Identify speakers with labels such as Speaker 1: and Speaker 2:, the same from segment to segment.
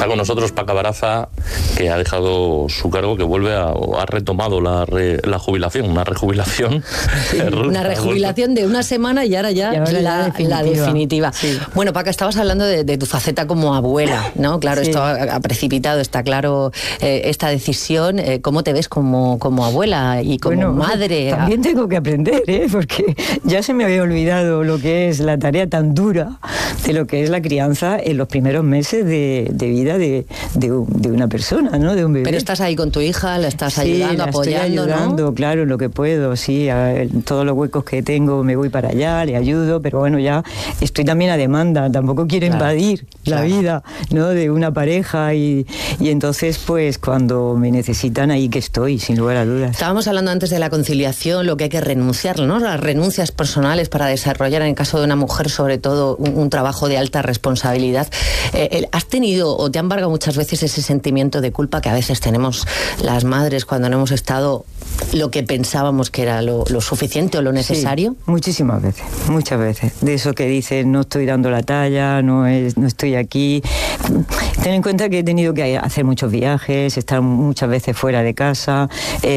Speaker 1: Está con nosotros Paca Baraza, que ha dejado su cargo, que ha retomado la jubilación, una rejubilación.
Speaker 2: Sí, una rejubilación de una semana y ahora ya la definitiva. Sí. Bueno, Paca, estabas hablando de tu faceta como abuela, ¿no? Claro, sí. Esto ha precipitado, está claro, esta decisión. ¿Cómo te ves como abuela y como madre?
Speaker 3: También tengo que aprender, porque ya se me había olvidado lo que es la tarea tan dura de lo que es la crianza en los primeros meses de vida de una persona, ¿no? De un bebé.
Speaker 2: Pero estás ahí con tu hija, la estás ayudando, apoyando,
Speaker 3: estoy ayudando,
Speaker 2: ¿no?
Speaker 3: Claro, en lo que puedo, sí. En todos los huecos que tengo me voy para allá, le ayudo, pero bueno, ya estoy también a demanda. Tampoco quiero invadir la vida, ¿no? De una pareja y entonces, pues, cuando me necesitan, ahí que estoy, sin lugar a dudas.
Speaker 2: Estábamos hablando antes de la conciliación, lo que hay que renunciar, ¿no? Las renuncias personales para desarrollar, en el caso de una mujer, sobre todo, un trabajo de alta responsabilidad. ¿Has tenido o te ha embargado muchas veces ese sentimiento de culpa que a veces tenemos las madres cuando no hemos estado lo que pensábamos que era lo suficiente o lo necesario?
Speaker 3: Sí, muchísimas veces, muchas veces. De eso que dices, no estoy dando la talla, no estoy aquí. Ten en cuenta que he tenido que hacer muchos viajes, estar muchas veces fuera de casa,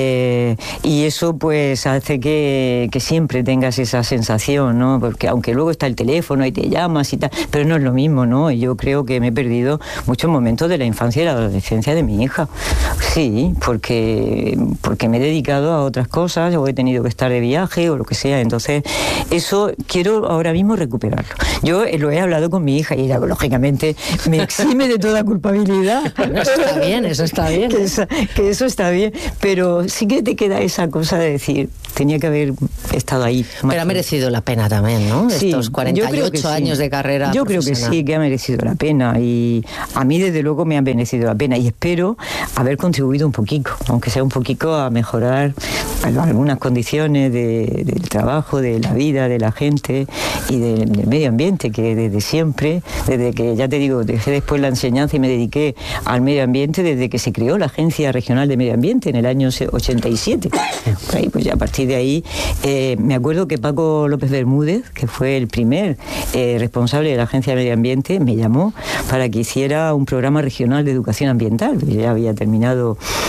Speaker 3: y eso pues hace que siempre tengas esa sensación, ¿no? Porque aunque luego está el teléfono y te llamas y tal, pero no es lo mismo, ¿no? Yo creo que me he perdido muchos momentos de la infancia y la adolescencia de mi hija. Sí, porque me he dedicado a otras cosas, o he tenido que estar de viaje o lo que sea. Entonces, eso quiero ahora mismo recuperarlo. Yo lo he hablado con mi hija y ella, lógicamente, me exime de toda culpabilidad.
Speaker 2: Eso está bien, eso está bien.
Speaker 3: Que eso está bien, pero sí que te queda esa cosa de decir, tenía que haber estado ahí.
Speaker 2: Pero ha merecido la pena también, ¿no?
Speaker 3: Sí,
Speaker 2: estos 48 años de carrera.
Speaker 3: Yo creo que sí, que ha merecido la pena, y a mí desde luego me ha merecido la pena, y espero haber contribuido un poquito, aunque sea un poquito, a mejorar algunas condiciones del trabajo, de la vida, de la gente y del medio ambiente, que desde siempre, desde que, ya te digo, dejé después la enseñanza y me dediqué al medio ambiente desde que se creó la Agencia Regional de Medio Ambiente en el año 87. Pues ya a partir de ahí, me acuerdo que Paco López Bermúdez, que fue el primer responsable de la Agencia de Medio Ambiente, me llamó para que hiciera un programa regional de educación ambiental. Yo ya había terminado